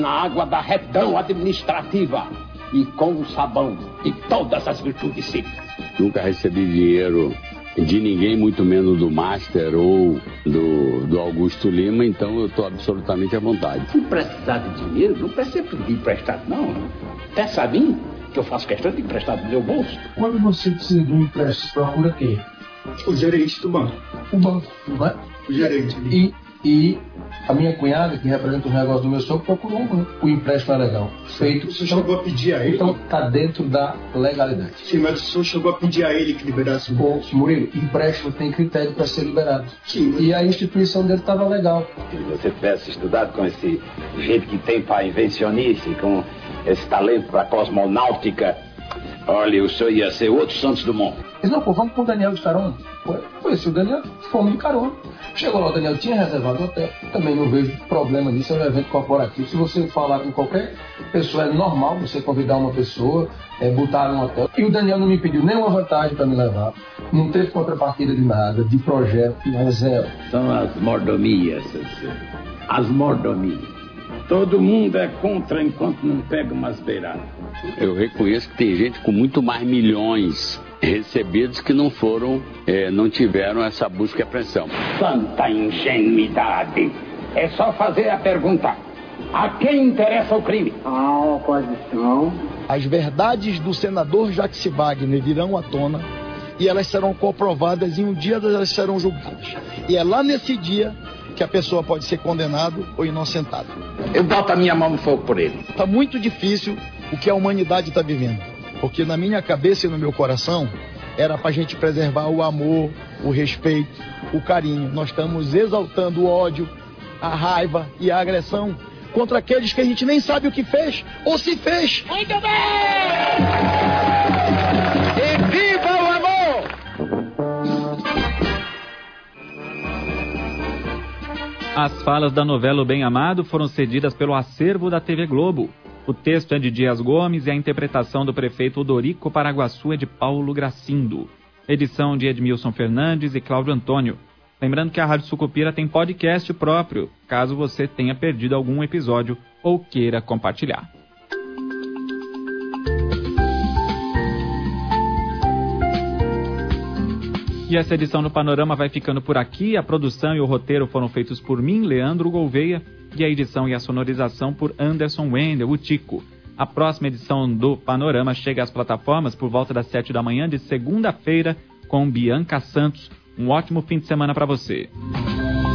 Na água da retidão administrativa e com o sabão de todas as virtudes cívicas. Nunca recebi dinheiro de ninguém, muito menos do Master ou do Augusto Lima, então eu estou absolutamente à vontade. Se precisar de dinheiro, não precisa pedir emprestado, não. Peça a mim, que eu faço questão de emprestar do meu bolso. Quando você precisa de um empréstimo, procura quem? O gerente do banco. O banco, não é? O gerente. E a minha cunhada, que representa os negócios do meu sogro, procurou um banco. O empréstimo é legal. Feito. Você chegou a pedir a ele? Então está dentro da legalidade. Sim, mas o senhor chegou a pedir a ele que liberasse o banco? Murilo, empréstimo tem critério para ser liberado. Sim. E a instituição dele estava legal. Se você tivesse estudado com esse jeito que tem para invencionice, com esse talento para cosmonáutica, olha, o senhor ia ser outro Santos Dumont. Eles não, pô, vamos com o Daniel de carona. Foi esse o Daniel, fomos de carona. Chegou lá, o Daniel tinha reservado o hotel. Também não vejo problema nisso, é um evento corporativo. Se você falar com qualquer pessoa, é normal você convidar uma pessoa, botar no hotel. E o Daniel não me pediu nenhuma vantagem para me levar. Não teve contrapartida de nada, de projeto, nada, zero. São as mordomias, as mordomias. Todo mundo é contra enquanto não pega umas beiradas. Eu reconheço que tem gente com muito mais milhões recebidos que não foram, não tiveram essa busca e apreensão. Santa ingenuidade! É só fazer a pergunta: a quem interessa o crime? A oposição. As verdades do senador Jacques Wagner virão à tona e elas serão comprovadas e um dia elas serão julgadas. E é lá nesse dia que a pessoa pode ser condenado ou inocentado. Eu boto a minha mão no fogo por ele. Está muito difícil o que a humanidade está vivendo. Porque na minha cabeça e no meu coração era para a gente preservar o amor, o respeito, o carinho. Nós estamos exaltando o ódio, a raiva e a agressão contra aqueles que a gente nem sabe o que fez ou se fez. Muito bem! E viva o amor! As falas da novela O Bem Amado foram cedidas pelo acervo da TV Globo. O texto é de Dias Gomes e a interpretação do prefeito Odorico Paraguaçu é de Paulo Gracindo. Edição de Edmilson Fernandes e Cláudio Antônio. Lembrando que a Rádio Sucupira tem podcast próprio, caso você tenha perdido algum episódio ou queira compartilhar. E essa edição do Panorama vai ficando por aqui. A produção e o roteiro foram feitos por mim, Leandro Gouveia, e a edição e a sonorização por Anderson Wendel, o Tico. A próxima edição do Panorama chega às plataformas por volta das 7 da manhã de segunda-feira com Bianca Santos. Um ótimo fim de semana para você.